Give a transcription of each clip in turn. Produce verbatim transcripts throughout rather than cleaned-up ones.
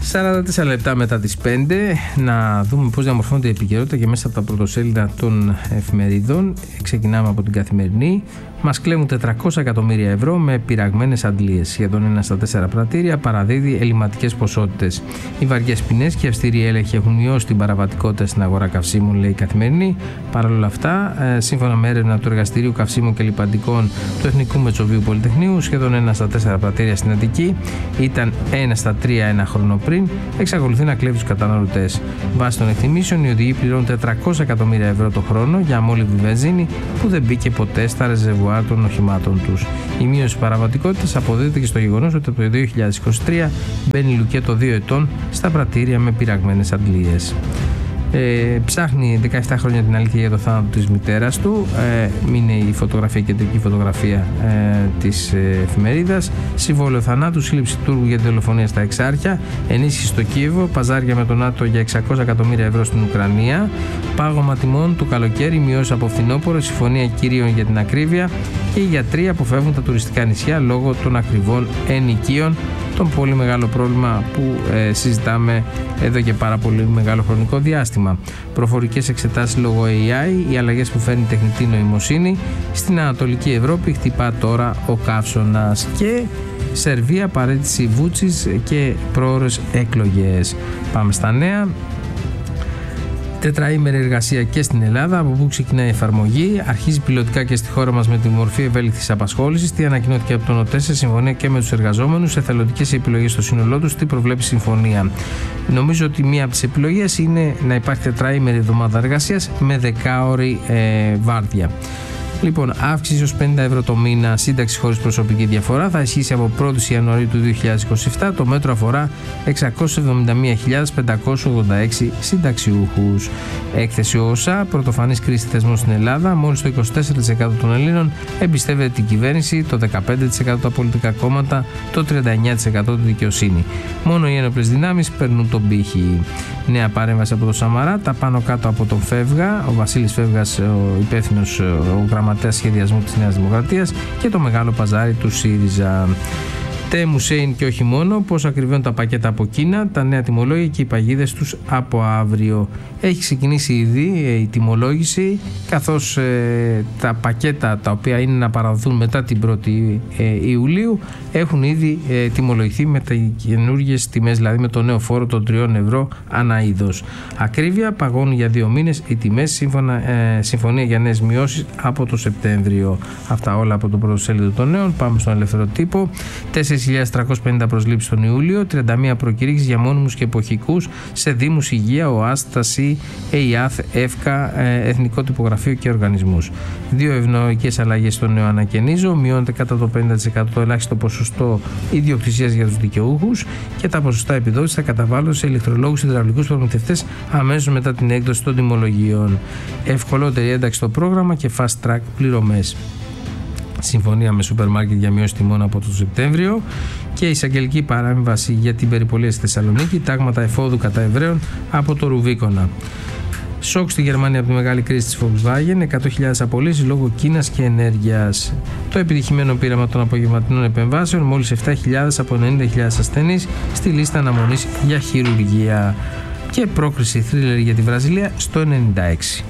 σαράντα τέσσερα λεπτά μετά τις πέντε, να δούμε πώς διαμορφώνεται η επικαιρότητα και μέσα από τα πρωτοσέλιδα των εφημερίδων. Ξεκινάμε από την Καθημερινή. Μας κλέβουν τετρακόσια εκατομμύρια ευρώ με πειραγμένες αντλίες. Σχεδόν ένα στα τέσσερα πρατήρια παραδίδει ελληματικές ποσότητες. Οι βαριές ποινές και οι αυστηροί έλεγχοι έχουν μειώσει την παραβατικότητα στην αγορά καυσίμων, λέει η Καθημερινή. Παρ' όλα αυτά, σύμφωνα με έρευνα του Εργαστηρίου Καυσίμων και Λιπαντικών του Εθνικού Μετσοβίου Πολυτεχνείου, σχεδόν ένα στα τέσσερα πρατήρια στην Αττική ήταν ένα στα τρία ένα χρόνο πριν, εξακολουθεί να κλέβει τους καταναλωτές. Βάσει των εκτιμήσεων, οι οδηγοί πληρώνουν τετρακόσια εκατομμύρια ευρώ το χρόνο για αμόλυβη βενζίνη που δεν μπήκε ποτέ στα ρεζεβουάρ των οχημάτων τους. Η μείωση της παραβατικότητας αποδίδεται και στο γεγονός ότι από το δύο χιλιάδες είκοσι τρία μπαίνει λουκέτο δύο ετών στα πρατήρια με πειραγμένες αντλίες. Ε, ψάχνει δεκαεπτά χρόνια την αλήθεια για το θάνατο της μητέρας του. Ε, είναι η φωτογραφία, η κεντρική φωτογραφία ε, της ε, εφημερίδας. Συμβόλαιο θανάτου, σύλληψη Τούρκου για τη δολοφονία στα Εξάρχεια, ενίσχυση στο Κίεβο, παζάρια με τον ΝΑΤΟ για εξακόσια εκατομμύρια ευρώ στην Ουκρανία, πάγωμα τιμών το καλοκαίρι, μειώσει από φθινόπωρο, συμφωνία κυρίων για την ακρίβεια και οι γιατροί αποφεύγουν τα τουριστικά νησιά λόγω των ακριβών ενοικίων. Το πολύ μεγάλο πρόβλημα που ε, συζητάμε εδώ και πάρα πολύ μεγάλο χρονικό διάστημα. Προφορικές εξετάσεις λόγω έι άι, οι αλλαγές που φέρνει η τεχνητή νοημοσύνη. Στην Ανατολική Ευρώπη χτυπά τώρα ο καύσωνας. Και Σερβία, παρέτηση Βούτσιτς και πρόωρες εκλογές. Πάμε στα νέα. Τετραήμερη εργασία και στην Ελλάδα, από πού ξεκινάει η εφαρμογή. Αρχίζει πιλωτικά και στη χώρα μας με τη μορφή ευέλικτης απασχόλησης. Τι ανακοινώθηκε από τον ΟΤΕ σε συμφωνία και με τους εργαζόμενους, εθελοντικές επιλογές στο σύνολό τους, τι προβλέπει συμφωνία. Νομίζω ότι μία από τις επιλογές είναι να υπάρχει τετραήμερη εβδομάδα εργασίας με δεκάωρη ε, βάρδια. Λοιπόν, αύξηση ως πενήντα ευρώ το μήνα, σύνταξη χωρίς προσωπική διαφορά, θα ισχύσει από πρώτη Ιανουαρίου του δύο χιλιάδες είκοσι επτά. Το μέτρο αφορά εξακόσιες εβδομήντα μία χιλιάδες πεντακόσιους ογδόντα έξι συνταξιούχους. Έκθεση ΟΣΑ, πρωτοφανής κρίση θεσμών στην Ελλάδα. Μόλις το είκοσι τέσσερα τοις εκατό των Ελλήνων εμπιστεύεται την κυβέρνηση, το δεκαπέντε τοις εκατό τα πολιτικά κόμματα, το τριάντα εννέα τοις εκατό τη δικαιοσύνη. Μόνο οι ένοπλες δυνάμεις παίρνουν τον πύχη. Νέα παρέμβαση από τον Σαμαρά, τα πάνω κάτω από τον Φεύγα, ο Βασίλης Φεύγας, ο υπεύθυνος, ο γραμματέας σχεδιασμού της Νέας Δημοκρατίας, και το μεγάλο παζάρι του ΣΥΡΙΖΑ. Τε Μουσέιν και όχι μόνο, πώς ακριβένουν τα πακέτα από Κίνα, τα νέα τιμολόγια και οι παγίδες τους από αύριο. Έχει ξεκινήσει ήδη ε, η τιμολόγηση, καθώς ε, τα πακέτα τα οποία είναι να παραδοθούν μετά την πρώτη ε, Ιουλίου έχουν ήδη ε, τιμολογηθεί με τα καινούργιες τιμές, δηλαδή με το νέο φόρο των τριών ευρώ ανά είδος. Ακρίβεια, παγώνουν για δύο μήνες οι τιμές, σύμφωνα, ε, συμφωνία για νέες μειώσεις από το Σεπτέμβριο. Αυτά όλα από το πρωτοσέλιδο των νέων. Πάμε στον ελεύθερο τύπο. τέσσερις χιλιάδες τριακόσιες πενήντα προσλήψεις τον Ιούλιο, τριάντα μία προκηρύξεις για μόνιμους και εποχικούς σε Δήμους, Υγεία, ΟΑΣ, ΤΑΣΥ, ΕΙΑΘ, ΕΦΚΑ, Εθνικό Τυπογραφείο και οργανισμούς. Δύο ευνοϊκές αλλαγές στο νέο ανακαινίζω. Μειώνεται κατά το πενήντα τοις εκατό το ελάχιστο ποσοστό ιδιοκτησίας για τους δικαιούχους και τα ποσοστά επιδότησης θα καταβάλλονται σε ηλεκτρολόγους, υδραυλικούς προμηθευτές αμέσως μετά την έκδοση των τιμολογίων. Ευκολότερη ένταξη στο πρόγραμμα και fast track πληρωμές. Συμφωνία με σούπερ μάρκετ για μείωση τιμών από τον Σεπτέμβριο και εισαγγελική παρέμβαση για την περιπολία στη Θεσσαλονίκη, τάγματα εφόδου κατά Εβραίων από το Ρουβίκονα. Σοκ στη Γερμανία από τη μεγάλη κρίση της Volkswagen, εκατό χιλιάδες απολύσεις λόγω Κίνας και ενέργειας. Το επιτυχημένο πείραμα των απογευματινών επεμβάσεων, μόλις επτά χιλιάδες από ενενήντα χιλιάδες ασθενείς στη λίστα αναμονής για χειρουργία. Και πρόκριση θρίλερ για τη Βραζιλία στο ενενήντα έξι.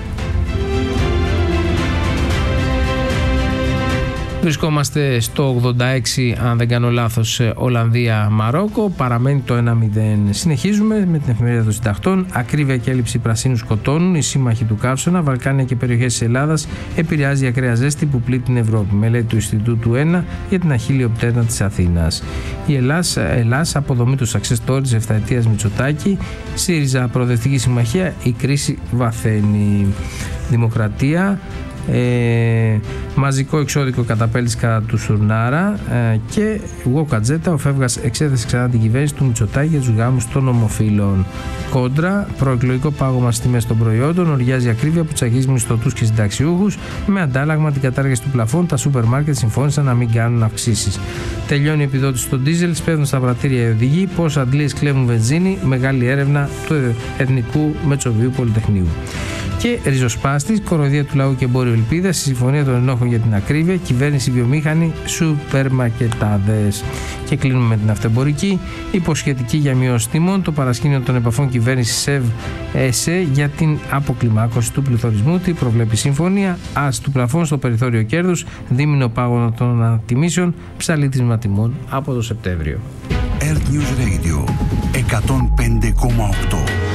Βρισκόμαστε στο ογδόντα έξι, αν δεν κάνω λάθος, Ολλανδία-Μαρόκο. Παραμένει το ένα μηδέν. Συνεχίζουμε με την εφημερίδα των συντακτών. Ακρίβεια και έλλειψη πρασίνου σκοτώνουν. Οι σύμμαχοι του καύσωνα, Βαλκάνια και περιοχές της Ελλάδας επηρεάζει η ακραία ζέστη που πλήττει την Ευρώπη. Μελέτη του Ινστιτούτου ένα για την αχίλιο πτέρνα της Αθήνας. Η Ελλάς, Ελλάς αποδομή του success story της εφταετίας Μητσοτάκη. ΣΥΡΙΖΑ Προοδευτική Συμμαχία. Η κρίση βαθαίνει. Δημοκρατία. Ε, μαζικό εξώδικο καταπέλτης κατά του Σουρνάρα ε, και Γουοκατζέτα, ο Φεύγας εξέθεσε ξανά την κυβέρνηση του Μητσοτάκη για τους γάμους των ομοφύλων. Κόντρα, προεκλογικό πάγωμα στις τιμές των προϊόντων, οριάζει ακρίβεια που τσακίζει μισθωτούς και συνταξιούχους, με αντάλλαγμα την κατάργηση του πλαφών. Τα σούπερ μάρκετ συμφώνησαν να μην κάνουν αυξήσεις. Τελειώνει η επιδότηση στο ντίζελ, σπέβδουν στα πρατήρια οι οδηγοί, πώς αντλίες κλέβουν βενζίνη, μεγάλη έρευνα του Εθνικού Μετσοβίου Πολυτεχνείου. Και ριζοσπάστης, κοροϊδία του λαού και εμπόριο ελπίδα στη συμφωνία των ενόχων για την ακρίβεια, κυβέρνηση, βιομήχανη, σούπερ μαρκετάδες. Και κλείνουμε με την αυτεμπορική. Υποσχετική για μειώση τιμών, το παρασκήνιο των επαφών κυβέρνηση ΣΕΒ ΕΣΕ για την αποκλιμάκωση του πληθωρισμού. Τι προβλέπει η συμφωνία? Ας του πλαφών στο περιθώριο κέρδους, δίμηνο πάγωνα των ανατιμήσεων, ψαλίτισμα τιμών από το Σεπτέμβριο. Earth News Radio εκατόν πέντε κόμμα οκτώ.